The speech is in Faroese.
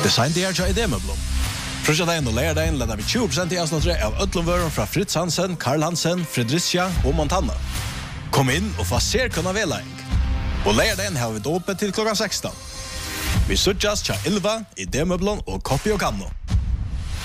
Design det här idémöblom. Frösdagen och lärdagen laddar vi 20% i avsnittet av ödlomvören från Fritz Hansen, Karl Hansen, Fredricia och Montana. Kom in och få se kunna välaing. Och lärdagen har vi då öppet till klockan 16. Vi sötjas tja 11 i idémöblom och Copy och Kanno.